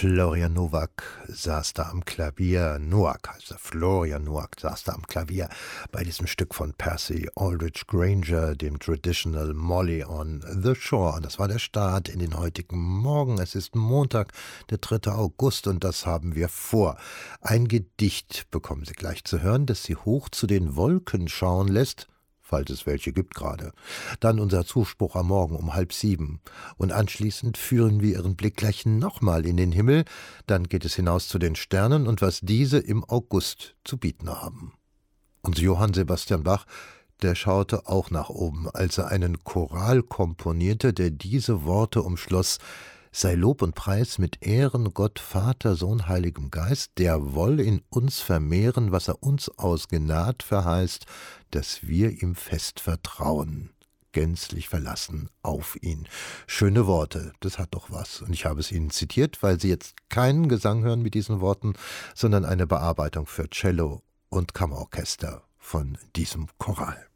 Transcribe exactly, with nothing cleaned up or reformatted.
Florian Nowak saß da am Klavier, Nowak, also Florian Nowak saß da am Klavier bei diesem Stück von Percy Aldrich Granger, dem Traditional Molly on the Shore. Und das war der Start in den heutigen Morgen. Es ist Montag, der dritte August, und das haben wir vor. Ein Gedicht bekommen Sie gleich zu hören, das Sie hoch zu den Wolken schauen lässt, falls es welche gibt gerade. Dann unser Zuspruch am Morgen um halb sieben. Und anschließend führen wir Ihren Blick gleich nochmal in den Himmel. Dann geht es hinaus zu den Sternen und was diese im August zu bieten haben. Und Johann Sebastian Bach, der schaute auch nach oben, als er einen Choral komponierte, der diese Worte umschloss: Sei Lob und Preis mit Ehren Gott, Vater, Sohn, Heiligem Geist, der woll in uns vermehren, was er uns aus Gnad verheißt, dass wir ihm fest vertrauen, gänzlich verlassen auf ihn. Schöne Worte, das hat doch was. Und ich habe es Ihnen zitiert, weil Sie jetzt keinen Gesang hören mit diesen Worten, sondern eine Bearbeitung für Cello und Kammerorchester von diesem Choral.